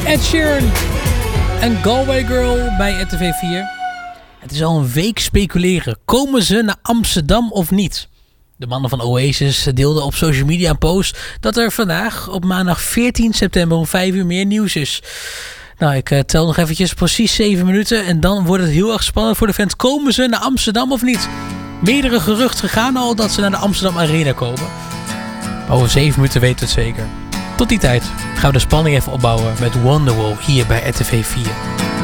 Ed Sheeran en Galway Girl bij RTV 4. Het is al een week speculeren. Komen ze naar Amsterdam of niet? De mannen van Oasis deelden op social media een post dat er vandaag op maandag 14 september om 5 uur meer nieuws is. Nou, ik tel nog eventjes precies 7 minuten en dan wordt het heel erg spannend voor de fans. Komen ze naar Amsterdam of niet? Meerdere geruchten gaan al dat ze naar de Amsterdam Arena komen. Maar over 7 minuten weten we het zeker. Tot die tijd gaan we de spanning even opbouwen met Wonderwall hier bij RTV 4.